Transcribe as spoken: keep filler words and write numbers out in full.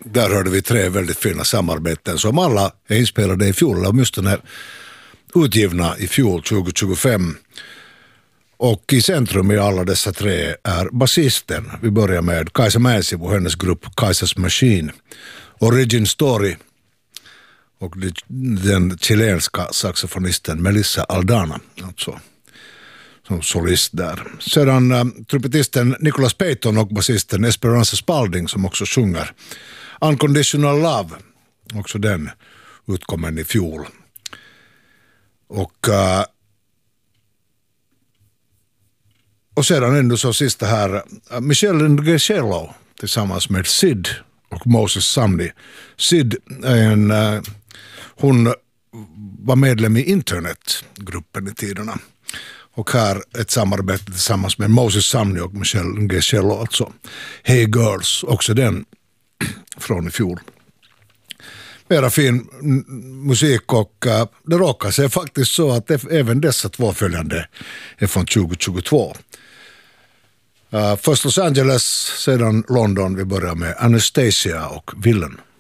där hörde vi tre väldigt fina samarbeten som alla är inspelade i fjol, åtminstone utgivna i fjol tjugo tjugofem. Och i centrum i alla dessa tre är basisten. Vi börjar med Kaisa Mäensivu och hennes grupp Kaisas Machine. Origin Story och den chilenska saxofonisten Melissa Aldana, alltså som solist där. Sedan äh, trumpetisten Nicholas Payton och basisten Esperanza Spalding som också sjunger Unconditional Love, också den utkommen i fjol. Och äh, och sedan ändå så sista här äh, Michelle Ngecello tillsammans med Sid och Moses Sumney. Sid är en äh, hon var medlem i internetgruppen i tiderna. Och här ett samarbete tillsammans med Moses Sumney och Michelle Ngecello, alltså Hey Girls, också den från i fjol. Mera fin musik och uh, det råkar sig faktiskt så att det, även dessa två följande är från tjugo tjugotvå. Uh, först Los Angeles, sedan London. Vi börjar med Anastasia och Villain.